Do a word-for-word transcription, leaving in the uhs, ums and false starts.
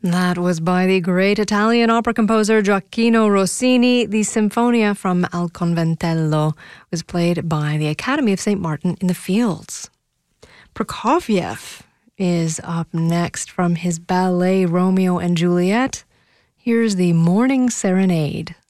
That was by the great Italian opera composer Gioacchino Rossini. The Sinfonia from Al Conventello was played by the Academy of Saint Martin in the Fields. Prokofiev is up next from his ballet Romeo and Juliet. Here's the Morning Serenade.